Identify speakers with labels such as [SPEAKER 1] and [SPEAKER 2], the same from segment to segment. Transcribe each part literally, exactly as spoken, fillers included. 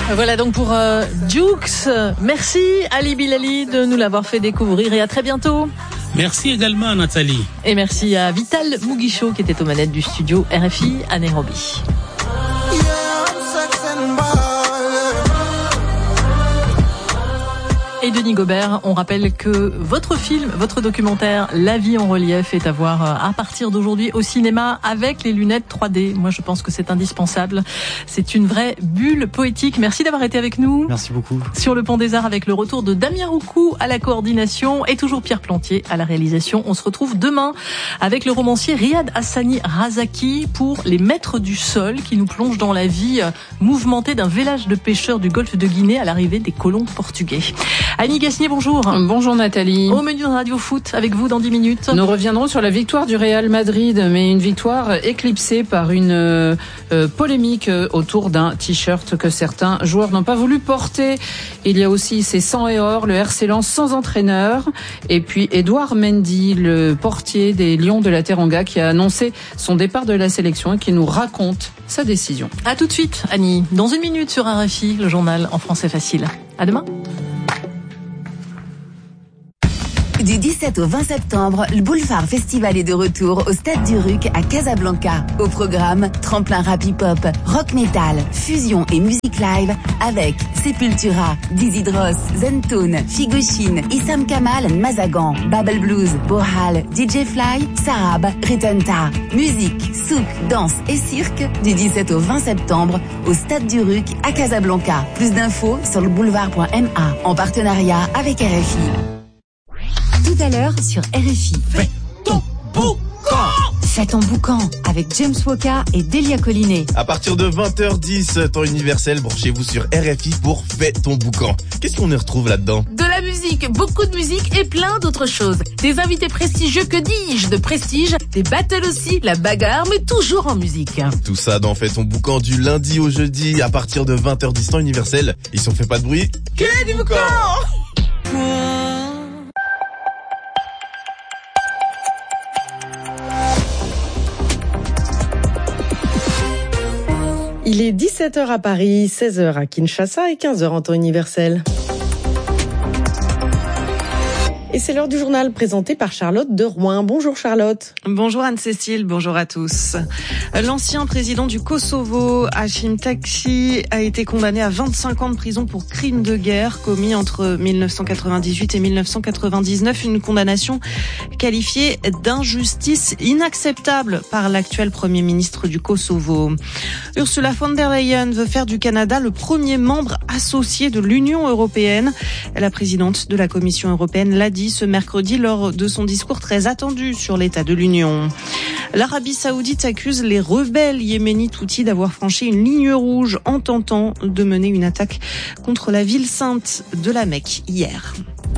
[SPEAKER 1] Voilà donc pour euh, Jukes. Merci Ali Bilali de nous l'avoir fait découvrir et à très bientôt.
[SPEAKER 2] Merci également Nathalie.
[SPEAKER 1] Et merci à Vital Mugisho qui était aux manettes du studio R F I à Nairobi. Et Denis Gobert, on rappelle que votre film, votre documentaire La vie en relief est à voir à partir d'aujourd'hui au cinéma avec les lunettes trois D. Moi, je pense que c'est indispensable. C'est une vraie bulle poétique. Merci d'avoir été avec nous.
[SPEAKER 3] Merci beaucoup.
[SPEAKER 1] Sur le Pont des Arts avec le retour de Damien Roucou à la coordination et toujours Pierre Plantier à la réalisation. On se retrouve demain avec le romancier Riyad Hassani Razaki pour Les Maîtres du Sol qui nous plonge dans la vie mouvementée d'un village de pêcheurs du golfe de Guinée à l'arrivée des colons portugais. Annie Gasnier, bonjour.
[SPEAKER 4] Bonjour Nathalie.
[SPEAKER 1] Au menu de Radio Foot, avec vous dans dix minutes.
[SPEAKER 4] Nous reviendrons sur la victoire du Real Madrid, mais une victoire éclipsée par une euh, polémique autour d'un t-shirt que certains joueurs n'ont pas voulu porter. Il y a aussi ces cent et or, le R C Lens sans entraîneur, et puis Edouard Mendy, le portier des Lions de la Teranga, qui a annoncé son départ de la sélection et qui nous raconte sa décision.
[SPEAKER 1] À tout de suite, Annie. Dans une minute sur R F I, le journal en français facile. À demain.
[SPEAKER 5] Du dix-sept au vingt septembre, le Boulevard Festival est de retour au Stade du Ruc à Casablanca. Au programme, tremplin rap hip-hop, rock metal, fusion et musique live avec Sepultura, Dizzy Dross, Zentone, Figoshin, Issam Kamal, Mazagan, Babel Blues, Bohal, D J Fly, Sarab, Ritanta. Musique, souk, danse et cirque du dix-sept au vingt septembre au Stade du Ruc à Casablanca. Plus d'infos sur le boulevard point m a en partenariat avec R F I. Tout à l'heure sur R F I.
[SPEAKER 2] Fais ton boucan.
[SPEAKER 5] Fais ton boucan avec James Woka et Delia Collinet.
[SPEAKER 6] À partir de vingt heures dix, temps universel, branchez-vous sur R F I pour Fais ton boucan. Qu'est-ce qu'on y retrouve là-dedans?
[SPEAKER 7] De la musique, beaucoup de musique et plein d'autres choses. Des invités prestigieux, que dis-je, de prestige, des battles aussi, la bagarre, mais toujours en musique.
[SPEAKER 6] Tout ça dans Fais ton boucan du lundi au jeudi à partir de vingt heures dix, temps universel. Ils sont fait pas de bruit. Que du boucan.
[SPEAKER 8] Il est dix-sept heures à Paris, seize heures à Kinshasa et quinze heures en temps universel. Et c'est l'heure du journal présenté par Charlotte de Rouen. Bonjour Charlotte.
[SPEAKER 9] Bonjour Anne-Cécile, bonjour à tous. L'ancien président du Kosovo, Hashim Thaçi, a été condamné à vingt-cinq ans de prison pour crimes de guerre commis entre dix-neuf cent quatre-vingt-dix-huit et dix-neuf cent quatre-vingt-dix-neuf. Une condamnation qualifiée d'injustice inacceptable par l'actuel Premier ministre du Kosovo. Ursula von der Leyen veut faire du Canada le premier membre associé de l'Union européenne. La présidente de la Commission européenne l'a dit ce mercredi lors de son discours très attendu sur l'état de l'Union. L'Arabie Saoudite accuse les rebelles yéménites Houthis d'avoir franchi une ligne rouge en tentant de mener une attaque contre la ville sainte de la Mecque hier.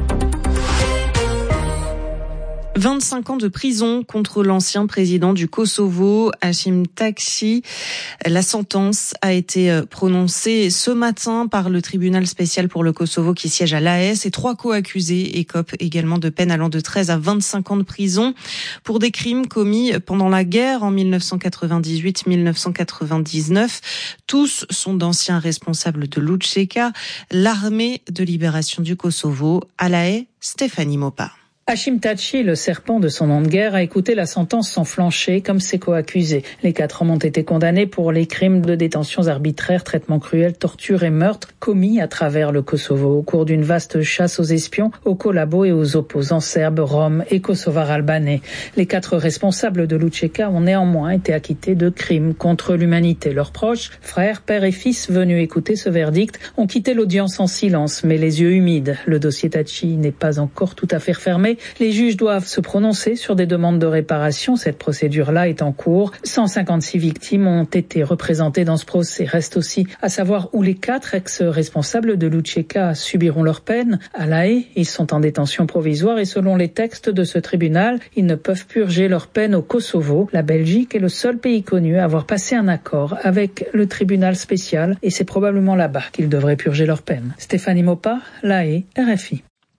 [SPEAKER 9] vingt-cinq ans de prison contre l'ancien président du Kosovo, Hashim Thaçi. La sentence a été prononcée ce matin par le tribunal spécial pour le Kosovo qui siège à l'A E S et trois co-accusés écopent également de peines allant de treize à vingt-cinq ans de prison pour des crimes commis pendant la guerre en dix-neuf cent quatre-vingt-dix-huit dix-neuf cent quatre-vingt-dix-neuf. Tous sont d'anciens responsables de l'U C K, l'armée de libération du Kosovo. À La Haye, Stéphanie Mopa.
[SPEAKER 10] Hashim Thaçi, le serpent de son nom de guerre, a écouté la sentence sans flancher comme ses co-accusés. Les quatre hommes ont été condamnés pour les crimes de détentions arbitraires, traitements cruels, tortures et meurtres commis à travers le Kosovo au cours d'une vaste chasse aux espions, aux collabos et aux opposants serbes, roms et kosovars albanais. Les quatre responsables de l'U C K ont néanmoins été acquittés de crimes contre l'humanité. Leurs proches, frères, pères et fils venus écouter ce verdict, ont quitté l'audience en silence, mais les yeux humides. Le dossier Thaçi n'est pas encore tout à fait refermé. Les juges doivent se prononcer sur des demandes de réparation. Cette procédure-là est en cours. cent cinquante-six victimes ont été représentées dans ce procès. Reste aussi à savoir où les quatre ex-responsables de l'U C K subiront leur peine. À La Haye, ils sont en détention provisoire et selon les textes de ce tribunal, ils ne peuvent purger leur peine au Kosovo. La Belgique est le seul pays connu à avoir passé un accord avec le tribunal spécial et c'est probablement là-bas qu'ils devraient purger leur peine. Stéphanie Mopa, La Haye, R F I.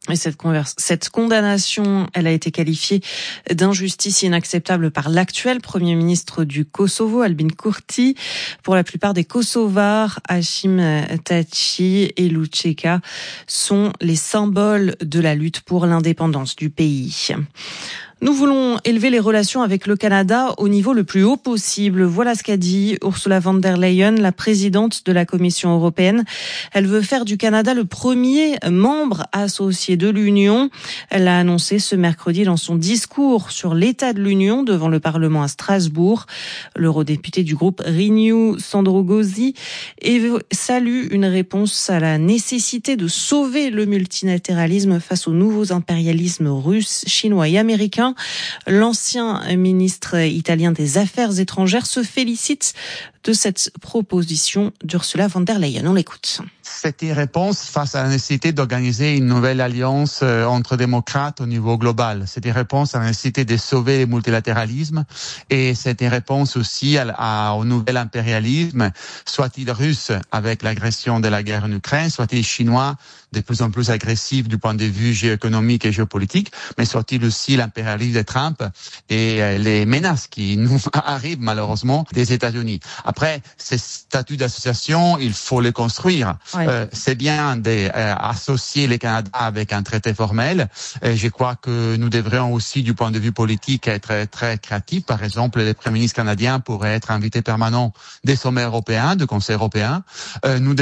[SPEAKER 9] Et cette, converse, cette condamnation, elle a été qualifiée d'injustice inacceptable par l'actuel Premier ministre du Kosovo, Albin Kurti. Pour la plupart des Kosovars, Hashim Thaçi et Luçeka sont les symboles de la lutte pour l'indépendance du pays. Nous voulons élever les relations avec le Canada au niveau le plus haut possible. Voilà ce qu'a dit Ursula von der Leyen, la présidente de la Commission européenne. Elle veut faire du Canada le premier membre associé de l'Union. Elle l'a annoncé ce mercredi dans son discours sur l'état de l'Union devant le Parlement à Strasbourg. L'eurodéputé du groupe Renew, Sandro Gozzi, salue une réponse à la nécessité de sauver le multilatéralisme face aux nouveaux impérialismes russes, chinois et américains. L'ancien ministre italien des Affaires étrangères se félicite de cette proposition d'Ursula von der Leyen. On l'écoute.
[SPEAKER 3] C'est une réponse face à la nécessité d'organiser une nouvelle alliance entre démocrates au niveau global. C'est une réponse à la nécessité de sauver le multilatéralisme et c'est une réponse aussi à, à, au nouvel impérialisme, soit-il russe avec l'agression de la guerre en Ukraine, soit-il chinois de plus en plus agressif du point de vue géoéconomique et géopolitique, mais soit-il aussi l'impérialisme de Trump et les menaces qui nous arrivent malheureusement des États-Unis. Après, ces statuts d'association, il faut les construire. Ouais. Euh, c'est bien d'associer euh, les Canada avec un traité formel. Et je crois que nous devrions aussi, du point de vue politique, être très créatifs. Par exemple, les premiers ministres canadiens pourraient être invités permanents des sommets européens, du Conseil européen. Euh, nous